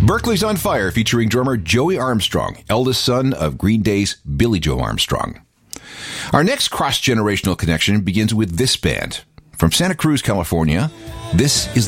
Berkeley's on Fire, featuring drummer Joey Armstrong, eldest son of Green Day's Billy Joe Armstrong. Our next cross-generational connection begins with this band. From Santa Cruz, California, this is